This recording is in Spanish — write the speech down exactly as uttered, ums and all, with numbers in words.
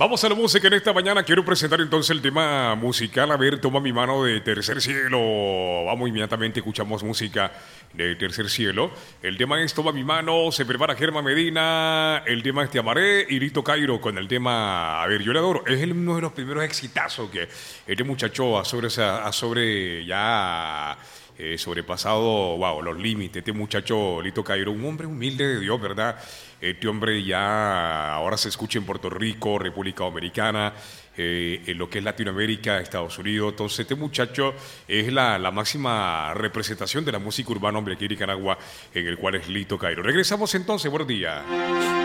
Vamos a la música en esta mañana. Quiero presentar entonces el tema musical. A ver, toma mi mano de Tercer Cielo. Vamos inmediatamente, escuchamos música de Tercer Cielo. El tema es Toma mi mano, se prepara Germán Medina. El tema es Te amaré y Lito Cairo con el tema, a ver, yo le adoro. Es el- uno de los primeros exitazos que este muchacho ha sobre, ha sobre ya... eh, sobrepasado, wow, los límites. Este muchacho, Lito Cairo, un hombre humilde de Dios, ¿verdad? Este hombre ya ahora se escucha en Puerto Rico, República Dominicana, eh, en lo que es Latinoamérica, Estados Unidos. Entonces, este muchacho es la, la máxima representación de la música urbana, hombre, aquí en Nicaragua, en el cual es Lito Cairo. Regresamos entonces, buenos días.